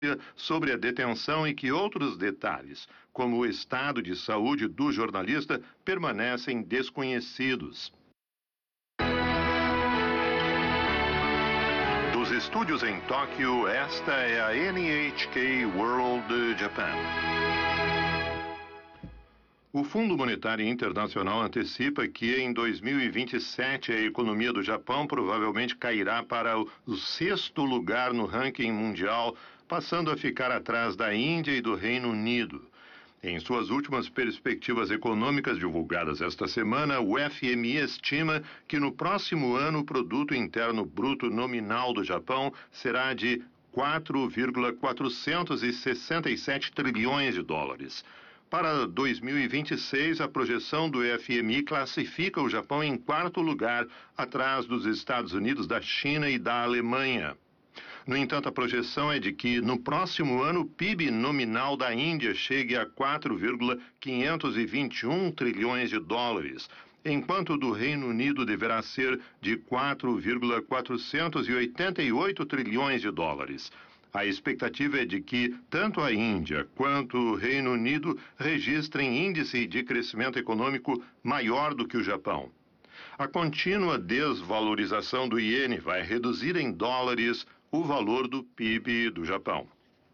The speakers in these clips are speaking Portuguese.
sobre a detenção e que outros detalhes, como o estado de saúde do jornalista, permanecem desconhecidos. Dos estúdios em Tóquio, esta é a NHK World Japan. O Fundo Monetário Internacional antecipa que em 2027 a economia do Japão provavelmente cairá para o sexto lugar no ranking mundial, passando a ficar atrás da Índia e do Reino Unido. Em suas últimas perspectivas econômicas divulgadas esta semana, o FMI estima que no próximo ano o Produto Interno Bruto nominal do Japão será de 4,467 trilhões de dólares. Para 2026, a projeção do FMI classifica o Japão em quarto lugar, atrás dos Estados Unidos, da China e da Alemanha. No entanto, a projeção é de que, no próximo ano, o PIB nominal da Índia chegue a 4,521 trilhões de dólares, enquanto o do Reino Unido deverá ser de 4,488 trilhões de dólares. A expectativa é de que tanto a Índia quanto o Reino Unido registrem índice de crescimento econômico maior do que o Japão. A contínua desvalorização do iene vai reduzir em dólares o valor do PIB do Japão.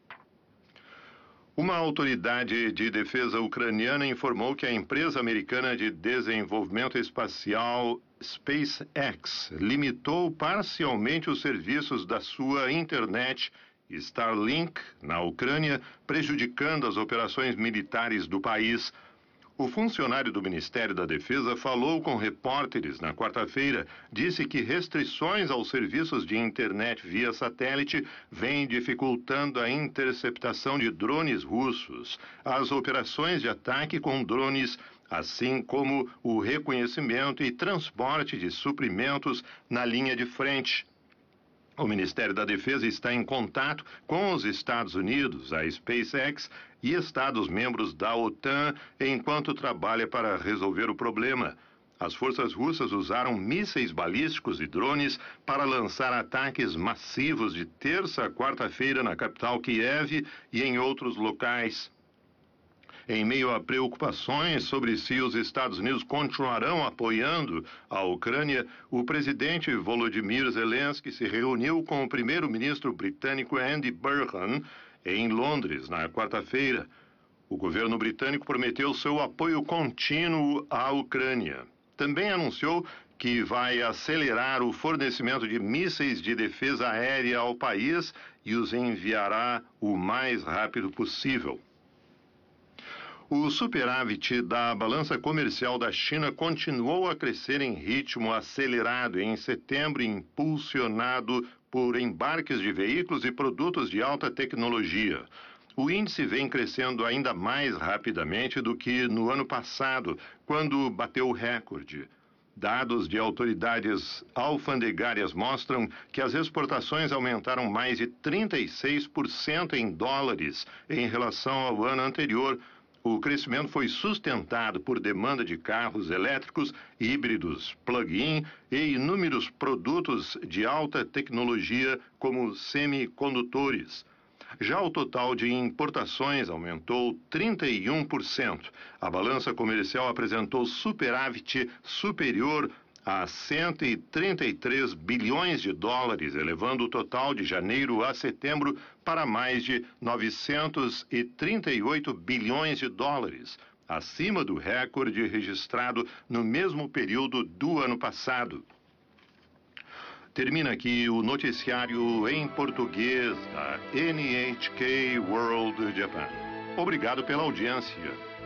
Uma autoridade de defesa ucraniana informou que a empresa americana de desenvolvimento espacial SpaceX limitou parcialmente os serviços da sua internet Starlink na Ucrânia, prejudicando as operações militares do país. O funcionário do Ministério da Defesa falou com repórteres na quarta-feira, disse que restrições aos serviços de internet via satélite vêm dificultando a interceptação de drones russos, as operações de ataque com drones, assim como o reconhecimento e transporte de suprimentos na linha de frente. O Ministério da Defesa está em contato com os Estados Unidos, a SpaceX e Estados-membros da OTAN enquanto trabalha para resolver o problema. As forças russas usaram mísseis balísticos e drones para lançar ataques massivos de terça a quarta-feira na capital Kiev e em outros locais. Em meio a preocupações sobre se os Estados Unidos continuarão apoiando a Ucrânia, o presidente Volodymyr Zelensky se reuniu com o primeiro-ministro britânico Andy Burnham em Londres na quarta-feira. O governo britânico prometeu seu apoio contínuo à Ucrânia. Também anunciou que vai acelerar o fornecimento de mísseis de defesa aérea ao país e os enviará o mais rápido possível. O superávit da balança comercial da China continuou a crescer em ritmo acelerado em setembro, impulsionado por embarques de veículos e produtos de alta tecnologia. O índice vem crescendo ainda mais rapidamente do que no ano passado, quando bateu o recorde. Dados de autoridades alfandegárias mostram que as exportações aumentaram mais de 36% em dólares em relação ao ano anterior. O crescimento foi sustentado por demanda de carros elétricos, híbridos, plug-in e inúmeros produtos de alta tecnologia, como semicondutores. Já o total de importações aumentou 31%. A balança comercial apresentou superávit superior a 133 bilhões de dólares, elevando o total de janeiro a setembro para mais de 938 bilhões de dólares, acima do recorde registrado no mesmo período do ano passado. Termina aqui o noticiário em português da NHK World Japan. Obrigado pela audiência.